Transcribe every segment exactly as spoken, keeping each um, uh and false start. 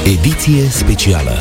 Ediție specială.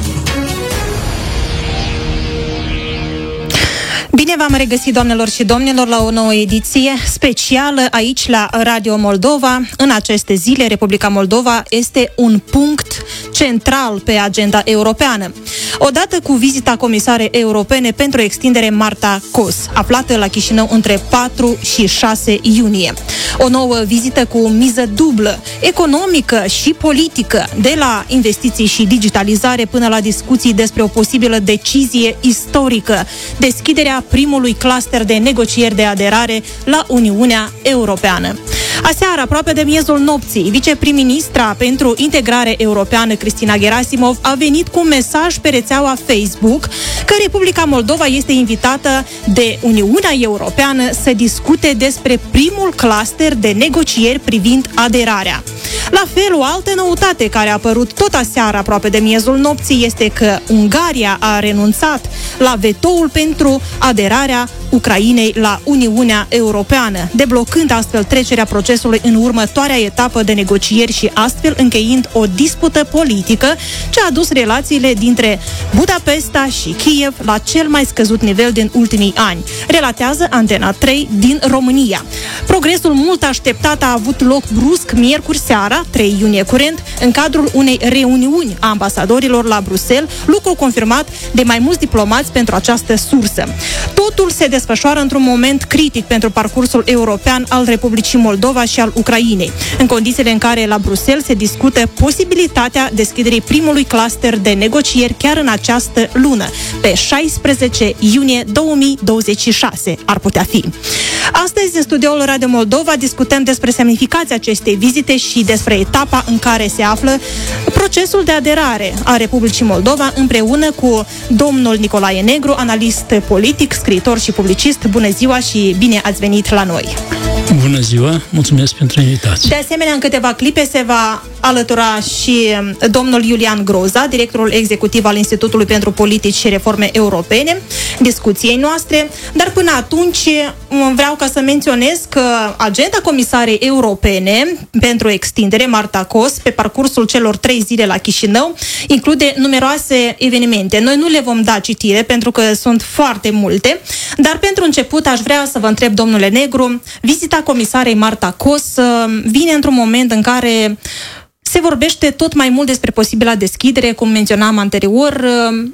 Bine v-am regăsit, doamnelor și domnilor, la o nouă ediție specială aici la Radio Moldova. În aceste zile, Republica Moldova este un punct central pe agenda europeană. Odată cu vizita comisarei europene pentru extindere Marta Kos, aflată la Chișinău între patru și șase iunie. O nouă vizită cu miză dublă, economică și politică, de la investiții și digitalizare până la discuții despre o posibilă decizie istorică, deschiderea primului cluster de negocieri de aderare la Uniunea Europeană. Aseară, aproape de miezul nopții, viceprim-ministra pentru integrare europeană Cristina Gerasimov a venit cu un mesaj pe rețeaua Facebook că Republica Moldova este invitată de Uniunea Europeană să discute despre primul cluster de negocieri privind aderarea. La fel, o altă noutate care a apărut tot aseară, aproape de miezul nopții, este că Ungaria a renunțat la vetoul pentru aderarea Ucrainei la Uniunea Europeană, deblocând astfel trecerea procesului în următoarea etapă de negocieri și astfel încheiind o dispută politică ce a dus relațiile dintre Budapesta și Kiev la cel mai scăzut nivel din ultimii ani, relatează Antena trei din România. Progresul mult așteptat a avut loc brusc miercuri seara, trei iunie curent, în cadrul unei reuniuni a ambasadorilor la Bruxelles, lucru confirmat de mai mulți diplomați pentru această sursă. Totul se desfășoară într-un moment critic pentru parcursul european al Republicii Moldova și al Ucrainei, în condițiile în care la Bruxelles se discută posibilitatea deschiderii primului cluster de negocieri chiar în această lună, pe șaisprezece iunie două mii douăzeci și șase ar putea fi. Astăzi, în studioul Radio Moldova, discutăm despre semnificația acestei vizite și despre etapa în care se află procesul de aderare a Republicii Moldova, împreună cu domnul Nicolae Negru, analist politic, scriitor și publicist. Bună ziua și bine ați venit la noi! Bună ziua, mulțumesc pentru invitație. De asemenea, în câteva clipe se va alătura și domnul Iulian Groza, directorul executiv al Institutului pentru Politici și Reforme Europene, discuției noastre. Dar până atunci vreau ca să menționez că agenda comisarei europene pentru extindere, Marta Kos, pe parcursul celor trei zile la Chișinău, include numeroase evenimente. Noi nu le vom da citire pentru că sunt foarte multe, dar pentru început aș vrea să vă întreb, domnule Negru, vizita comisarei Marta Kos vine într-un moment în care se vorbește tot mai mult despre posibila deschidere, cum menționam anterior.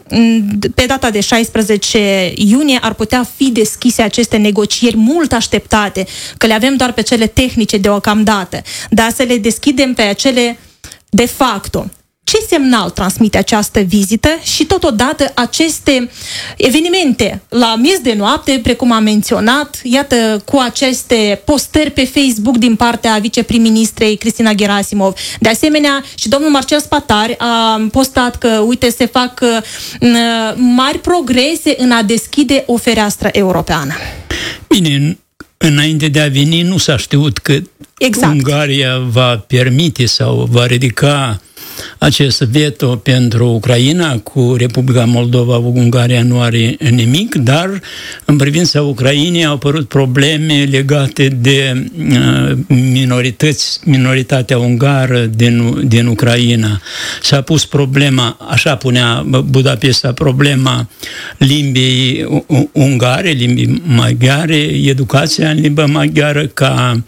Pe data de șaisprezece iunie ar putea fi deschise aceste negocieri mult așteptate, că le avem doar pe cele tehnice deocamdată, dar să le deschidem pe acele de facto. Ce semnal transmite această vizită și totodată aceste evenimente la miez de noapte, precum am menționat, iată, cu aceste postări pe Facebook din partea viceprim-ministrei Cristina Gerasimov. De asemenea, și domnul Marcel Spatari a postat că, uite, se fac uh, mari progrese în a deschide o fereastră europeană. Bine, înainte de a veni nu s-a știut că exact. Ungaria va permite sau va ridica acest veto pentru Ucraina. Cu Republica Moldova, Ungaria nu are nimic, dar în privința Ucrainei au apărut probleme legate de minorități, minoritatea ungară din, din Ucraina. S-a pus problema, așa punea Budapesta, problema limbii ungare, limbii maghiare, educația în limba maghiară, ca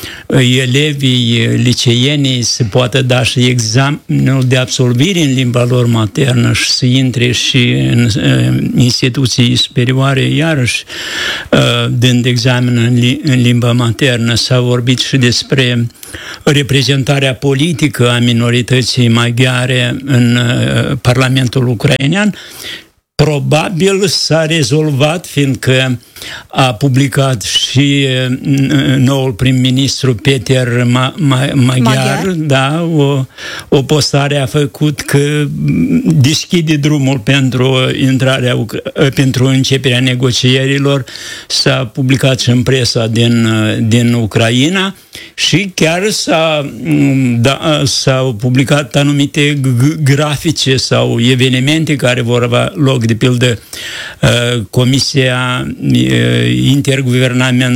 elevii liceienii se poată da și examenul de absolvire în limba lor maternă și să intre și în instituții superioare, iarăși dând examen în limba maternă. S-a vorbit și despre reprezentarea politică a minorității maghiare în Parlamentul ucrainean. Probabil s-a rezolvat, fiindcă a publicat și noul prim-ministru Peter Ma- Ma- Maghiar, Maghiar. Da, o, o postare a făcut că deschide drumul pentru intrarea, pentru începerea negocierilor. S-a publicat și în presa din, din Ucraina și chiar s-a, da, s-au publicat anumite grafice sau evenimente care vor avea loc, de pildă Comisia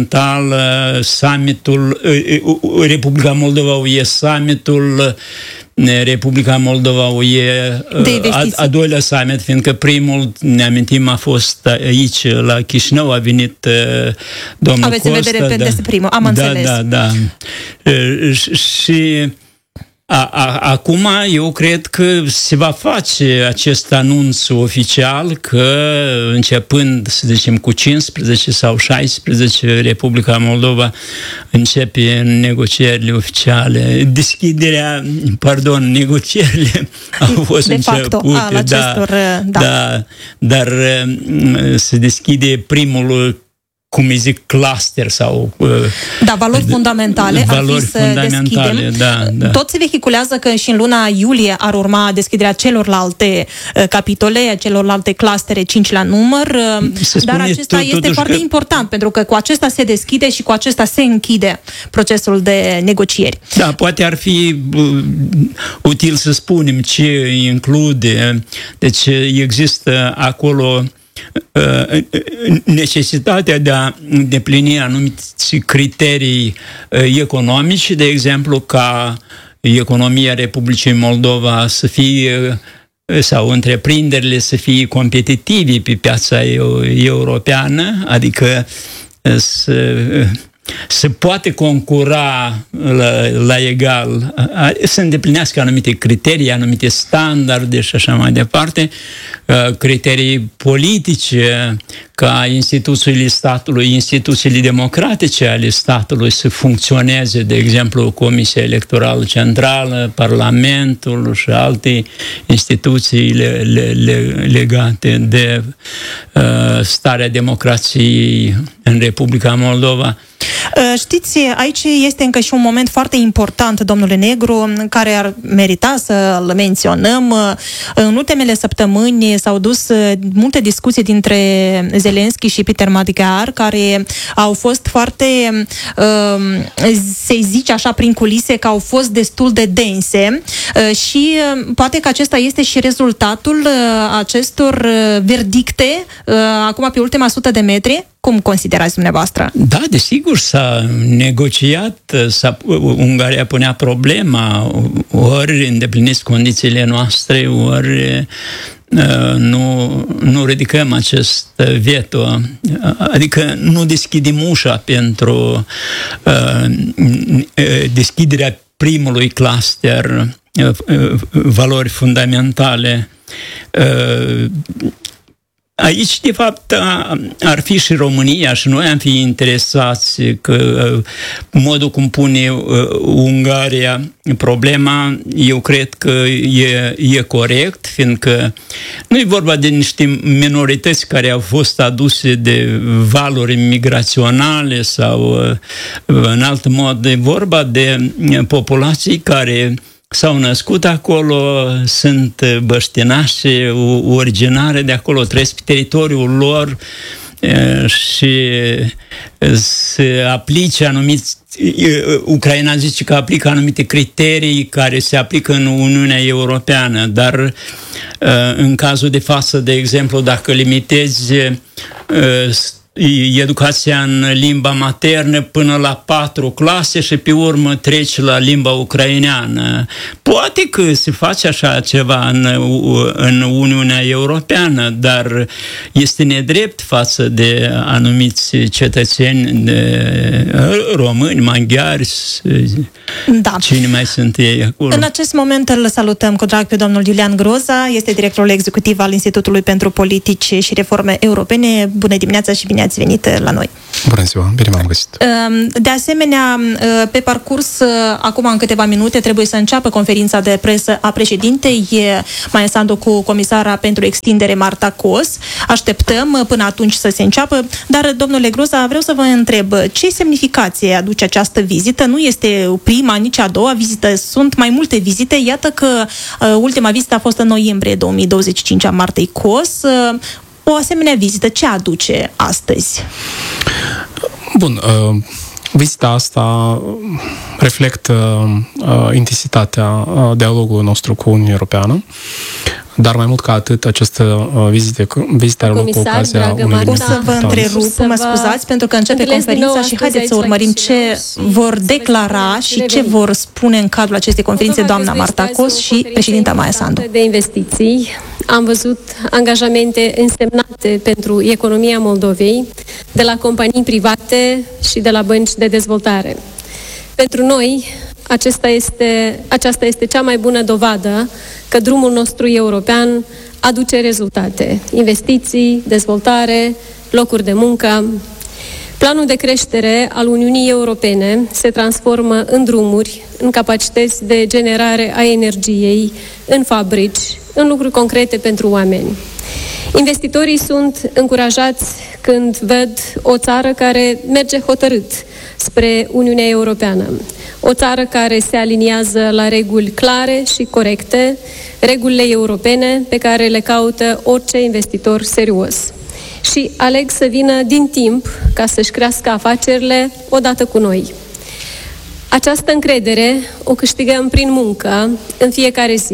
interguvernamentală, summitul Republica Moldova U E Summitul Republica Moldova e a, a doilea summit, fiindcă primul, ne amintim, a fost aici, la Chișinău, a venit domnul Aveți Costa. Aveți în vedere da, pe primul, am da, înțeles. Da, da, da. Și... A, a, acum eu cred că se va face acest anunț oficial că începând, să zicem, cu cincisprezece sau șaisprezece, Republica Moldova începe negocierile oficiale. Deschiderea, pardon, negocierile au fost de începute. facto, al acestor, da, da. da, dar se deschide primul, cum îi zic, cluster sau... Da, valori fundamentale. Valori ar fi să fundamentale, deschidem. Da, da. Tot se vehiculează că și în luna iulie ar urma deschiderea celorlalte uh, capitole, celorlalte clustere, cinci la număr, uh, dar acesta tot, este foarte că... important, pentru că cu acesta se deschide și cu acesta se închide procesul de negocieri. Da, poate ar fi uh, util să spunem ce include. Deci există acolo necesitatea de a îndeplini anumite criterii economici, de exemplu, ca economia Republicii Moldova să fie, sau întreprinderile să fie competitive pe piața europeană, adică să se poate concura la, la egal, să îndeplinească anumite criterii, anumite standarde și așa mai departe, criterii politice, ca instituțiile statului, instituțiile democratice ale statului să funcționeze, de exemplu, Comisia Electorală Centrală, Parlamentul și alte instituții le, le, le, legate de uh, starea democrației în Republica Moldova. Știți, aici este încă și un moment foarte important, domnule Negru, care ar merita să-l menționăm. În ultimele săptămâni s-au dus multe discuții dintre Zelenski și Peter Madigar, care au fost foarte, se zice așa prin culise, că au fost destul de dense și poate că acesta este și rezultatul acestor verdicte acum pe ultima sută de metri. Cum considerați dumneavoastră? Da, desigur, s-a negociat, s-a, Ungaria punea problema, ori îndepliniți condițiile noastre, ori uh, nu, nu ridicăm acest veto, adică nu deschidem ușa pentru uh, deschiderea primului cluster, uh, valori fundamentale. Uh, Aici, de fapt, ar fi și România și noi am fi interesați că modul cum pune Ungaria problema, eu cred că e, e corect, fiindcă nu e vorba de niște minorități care au fost aduse de valuri migraționale sau în alt mod, e vorba de populații care s-au născut acolo, sunt băștinași, originare de acolo, trăiesc pe teritoriul lor și se aplice anumiți, Ucraina zice că aplică anumite criterii care se aplică în Uniunea Europeană, dar în cazul de față, de exemplu, dacă limitezi educația în limba maternă până la patru clase și pe urmă treci la limba ucraineană. Poate că se face așa ceva în, în Uniunea Europeană, dar este nedrept față de anumiți cetățeni de români, maghiari, da. Cine mai sunt ei acolo. În acest moment îl salutăm cu drag pe domnul Iulian Groza, este directorul executiv al Institutului pentru Politici și Reforme Europene. Bună dimineața și bine ați venit la noi. Bună ziua, bine m-am găsit. De asemenea, pe parcurs, acum în câteva minute, trebuie să înceapă conferința de presă a președintei Maia Sandu cu comisara pentru extindere Marta Cos. Așteptăm până atunci să se înceapă, dar, domnule Groza, vreau să vă întreb, ce semnificație aduce această vizită? Nu este prima, nici a doua vizită, sunt mai multe vizite. Iată că ultima vizită a fost în noiembrie două mii douăzeci și cinci a Martei Cos. O asemenea vizită, ce aduce astăzi? Bun, uh, vizita asta reflectă uh, intensitatea uh, dialogului nostru cu Uniunea Europeană. Dar mai mult ca atât, această vizite, vizită are loc cu ocazia unui O să vă întrerup, mă scuzați, pentru că începe conferința și haideți să urmărim ce vor declara și ce vor spune în cadrul acestei conferințe doamna Marta Cos și președinta Maia Sandu. De investiții, am văzut angajamente însemnate pentru economia Moldovei de la companii private și de la bănci de dezvoltare. Pentru noi, acesta este, aceasta este cea mai bună dovadă că drumul nostru european aduce rezultate. Investiții, dezvoltare, locuri de muncă. Planul de creștere al Uniunii Europene se transformă în drumuri, în capacități de generare a energiei, în fabrici, în lucruri concrete pentru oameni. Investitorii sunt încurajați când văd o țară care merge hotărât spre Uniunea Europeană. O țară care se aliniază la reguli clare și corecte, regulile europene pe care le caută orice investitor serios. Și aleg să vină din timp ca să-și crească afacerile odată cu noi. Această încredere o câștigăm prin muncă în fiecare zi.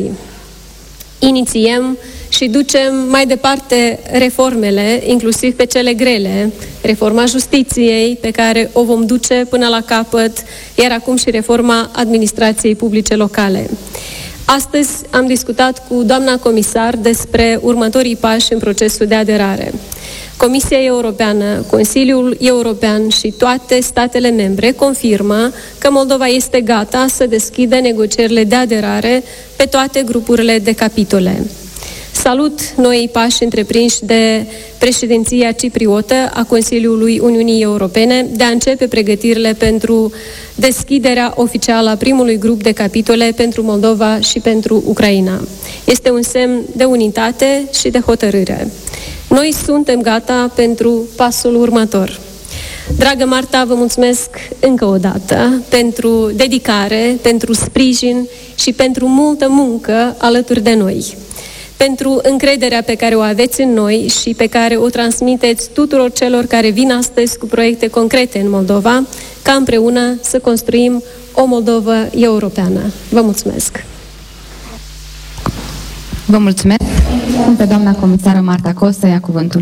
Inițiem și ducem mai departe reformele, inclusiv pe cele grele, reforma justiției, pe care o vom duce până la capăt, iar acum și reforma administrației publice locale. Astăzi am discutat cu doamna comisar despre următorii pași în procesul de aderare. Comisia Europeană, Consiliul European și toate statele membre confirmă că Moldova este gata să deschidă negocierile de aderare pe toate grupurile de capitole. Salut noii pași întreprinși de președinția cipriotă a Consiliului Uniunii Europene de a începe pregătirile pentru deschiderea oficială a primului grup de capitole pentru Moldova și pentru Ucraina. Este un semn de unitate și de hotărâre. Noi suntem gata pentru pasul următor. Dragă Marta, vă mulțumesc încă o dată pentru dedicare, pentru sprijin și pentru multă muncă alături de noi. Pentru încrederea pe care o aveți în noi și pe care o transmiteți tuturor celor care vin astăzi cu proiecte concrete în Moldova, ca împreună să construim o Moldovă europeană. Vă mulțumesc! Vă mulțumesc! Pe doamna comisară Marta Cos să ia cuvântul.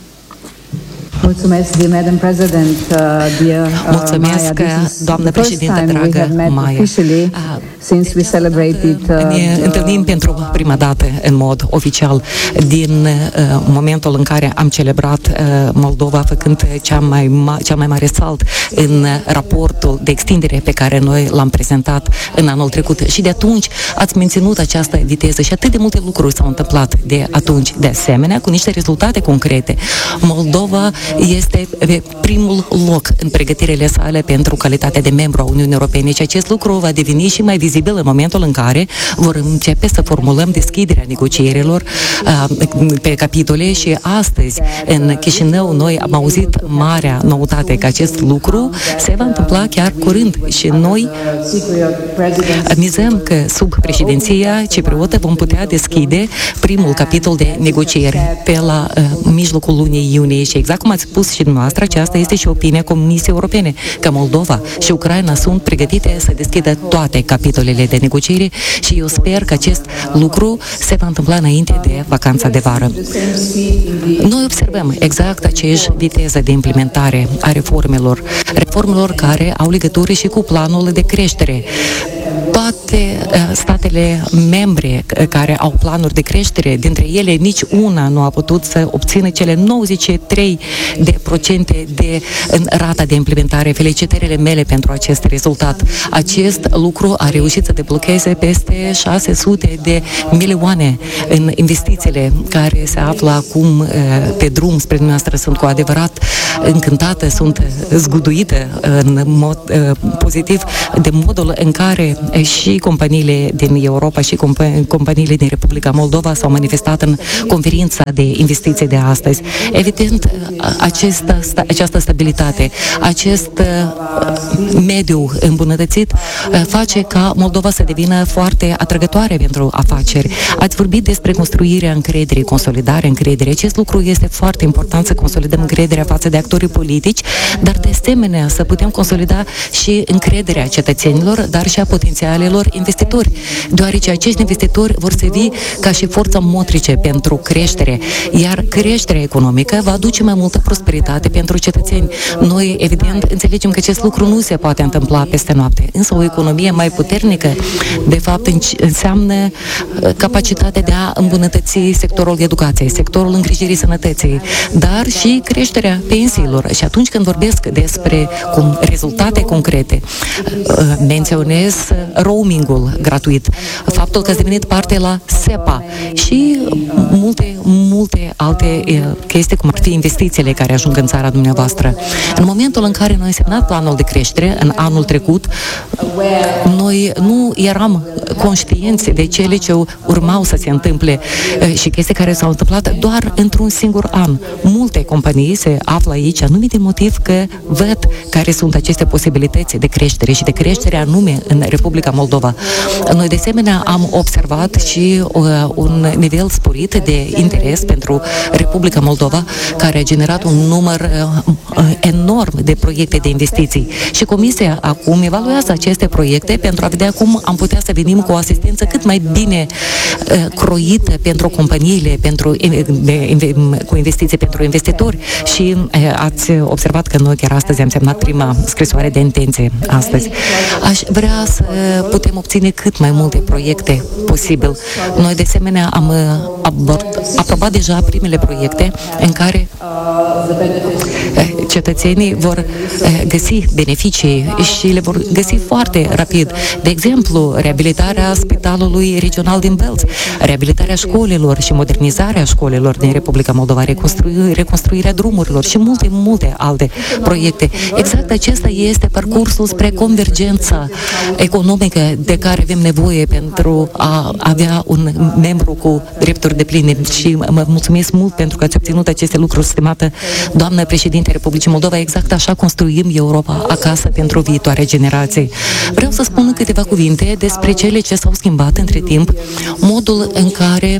Mulțumesc, dear Madam President, uh, dear, uh, Mulțumesc, Maya. doamnă președinte, dragă Maia. Since we celebrated, uh, ne întâlnim pentru prima dată în mod oficial din uh, momentul în care am celebrat uh, Moldova făcând cea mai, ma- cea mai mare salt în raportul de extindere pe care noi l-am prezentat în anul trecut. Și de atunci ați menținut această viteză și atât de multe lucruri s-au întâmplat de atunci. De asemenea, cu niște rezultate concrete. Moldova este pe primul loc în pregătirile sale pentru calitatea de membru a Uniunii Europene și acest lucru va deveni și mai vizibil în momentul în care vor începe să formulăm deschiderea negocierilor uh, pe capitole și astăzi în Chișinău noi am auzit marea noutate că acest lucru se va întâmpla chiar curând și noi mizăm că sub președinția cipriotă vom putea deschide primul capitol de negocieri pe la uh, mijlocul lunii iunie și exact cum ați spus și dumneavoastră, aceasta este și opinia Comisiei Europene, că Moldova și Ucraina sunt pregătite să deschidă toate capitolele de negociere și eu sper că acest lucru se va întâmpla înainte de vacanța de vară. Noi observăm exact aceeași viteză de implementare a reformelor, reformelor care au legătură și cu planul de creștere. Toate uh, statele membre care au planuri de creștere, dintre ele nici una nu a putut să obțină cele nouăzeci și trei de procente de în rata de implementare. Felicitările mele pentru acest rezultat. Acest lucru a reușit să deblocheze peste șase sute de milioane în investițiile care se află acum uh, pe drum spre dumneavoastră. Sunt cu adevărat încântată, sunt zguduită în mod uh, pozitiv de modul în care și companiile din Europa și comp- companiile din Republica Moldova s-au manifestat în conferința de investiții de astăzi. Evident, acesta, această stabilitate, acest mediu îmbunătățit face ca Moldova să devină foarte atrăgătoare pentru afaceri. Ați vorbit despre construirea încrederii, consolidarea încrederii. Acest lucru este foarte important, să consolidăm încrederea față de actorii politici, dar de asemenea să putem consolida și încrederea cetățenilor, dar și a potențialelor investitori, deoarece acești investitori vor servi ca și forța motrice pentru creștere, iar creșterea economică va aduce mai multă prosperitate pentru cetățeni. Noi, evident, înțelegem că acest lucru nu se poate întâmpla peste noapte, însă o economie mai puternică, de fapt, înseamnă capacitatea de a îmbunătăți sectorul educației, sectorul îngrijirii sănătății, dar și creșterea pensiilor. Și atunci când vorbesc despre cum rezultate concrete, menționez roamingul gratuit, faptul că ați devenit parte la SEPA și multe, multe alte chestii, cum ar fi investițiile care ajung în țara dumneavoastră. În momentul în care noi am semnat planul de creștere, în anul trecut, noi nu eram conștienți de cele ce urmau să se întâmple și chestii care s-au întâmplat doar într-un singur an. Multe companii se află aici, anume din motiv că văd care sunt aceste posibilități de creștere și de creștere anume în Republica Moldova. Noi de asemenea am observat și uh, un nivel sporit de interes pentru Republica Moldova, care a generat un număr uh, enorm de proiecte de investiții. Și Comisia acum evaluează aceste proiecte pentru a vedea cum am putea să venim cu o asistență cât mai bine uh, croită pentru companiile, pentru, de, de, cu investiții pentru investitori. Și uh, ați observat că noi chiar astăzi am semnat prima scrisoare de intenție astăzi. Aș vrea să putem obține cât mai multe proiecte posibil. Noi, de asemenea, am abord, aprobat deja primele proiecte în care cetățenii vor găsi beneficii și le vor găsi foarte rapid. De exemplu, reabilitarea Spitalului Regional din Belț, reabilitarea școlilor și modernizarea școlilor din Republica Moldova, reconstrui, reconstruirea drumurilor și multe, multe alte proiecte. Exact acesta este parcursul spre convergența economică de care avem nevoie pentru a avea un membru cu drepturi depline. Și mă mulțumesc mult pentru că ați obținut aceste lucruri, stimată doamnă președinte Republicii Moldova. Exact așa construim Europa acasă pentru viitoare generații. Vreau să spun câteva cuvinte despre cele ce s-au schimbat între timp, modul în care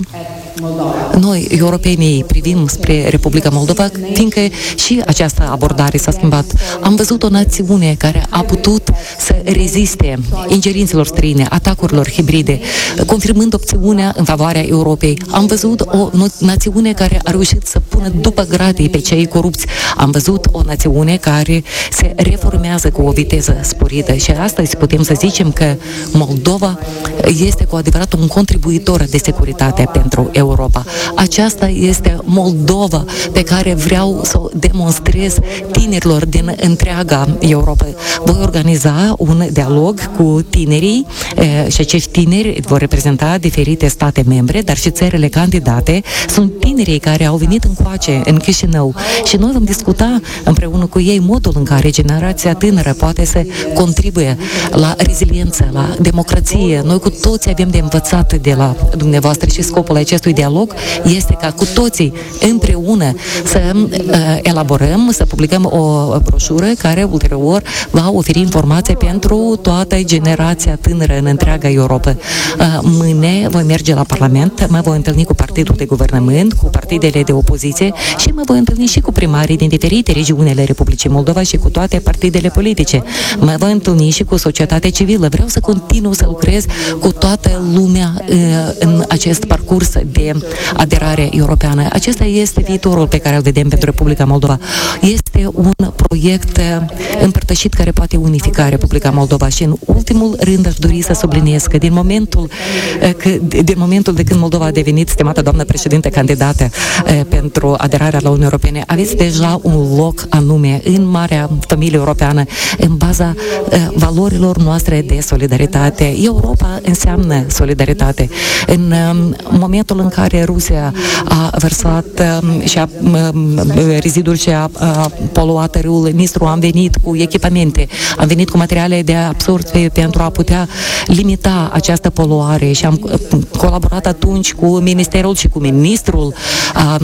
noi, europenii, privim spre Republica Moldova, fiindcă și această abordare s-a schimbat. Am văzut o națiune care a putut să reziste ingerințelor străine, atacurilor hibride, confirmând opțiunea în favoarea Europei. Am văzut o națiune care a reușit să pună după gratii pe cei corupți. Am văzut o națiune care se reformează cu o viteză sporită și astăzi putem să zicem că Moldova este cu adevărat un contribuitor de securitate pentru Europa. Aceasta este Moldova pe care vreau să o demonstrez tinerilor din întreaga Europa. Voi organiza un dialog cu tinerii și acești tineri vor reprezenta diferite state membre, dar și țările candidate. Sunt tinerii care au venit încoace în Chișinău și noi vom discuta împreună cu ei modul în care generația tânără poate să contribuie la reziliență, la democrație. Noi cu toți avem de învățat de la dumneavoastră și scopul acestui dialog este ca cu toții împreună să uh, elaborăm, să publicăm o broșură care ulterior va oferi informații pentru toată generația tânără în întreaga Europa. Uh, mâine voi merge la Parlament, mă voi întâlni cu partidul de guvernământ, cu partidele de opoziție și mă voi întâlni și cu primarii din diferite regiuni ale Republicii Moldova și cu toate partidele politice. Mă voi întâlni și cu societatea civilă. Vreau să continu să lucrez cu toată lumea uh, în acest parcurs de aderare europeană. Acesta este viitorul pe care îl vedem pentru Republica Moldova. Este un proiect împărtășit care poate unifica Republica Moldova și în ultimul rând aș dori să subliniez că din momentul, că, din momentul de când Moldova a devenit, stimată doamnă președinte, candidată pentru aderarea la Uniunea Europeană, aveți deja un loc anume în marea familie europeană în baza valorilor noastre de solidaritate. Europa înseamnă solidaritate. În momentul în care Rusia a vărsat și a reziduri și a, a poluat râul Nistru, am venit cu echipamente, am venit cu materiale de absorbție pentru a putea limita această poluare și am colaborat atunci cu Ministerul și cu Ministrul